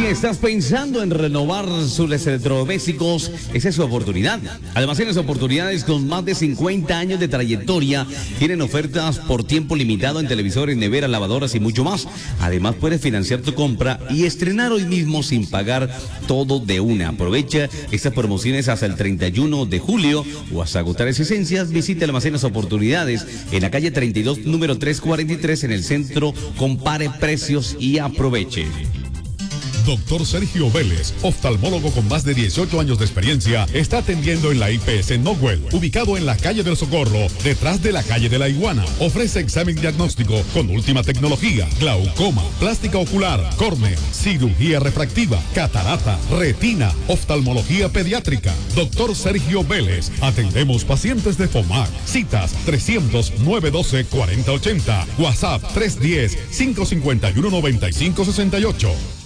¿Estás pensando en renovar sus electrodomésticos? Esa es su oportunidad. Almacenes Oportunidades, con más de 50 años de trayectoria, tienen ofertas por tiempo limitado en televisores, neveras, lavadoras y mucho más. Además, puedes financiar tu compra y estrenar hoy mismo sin pagar todo de una. Aprovecha estas promociones hasta el 31 de julio o hasta agotar existencias. Visita Almacenes Oportunidades en la calle 32, número 343, en el centro. Compare precios y aproveche. Doctor Sergio Vélez, oftalmólogo con más de 18 años de experiencia, está atendiendo en la IPS Nogwell, ubicado en la calle del Socorro, detrás de la calle de la Iguana. Ofrece examen diagnóstico con última tecnología, glaucoma, plástica ocular, córnea, cirugía refractiva, catarata, retina, oftalmología pediátrica. Doctor Sergio Vélez, atendemos pacientes de FOMAC. Citas 300-912-4080, WhatsApp 310-551-9568.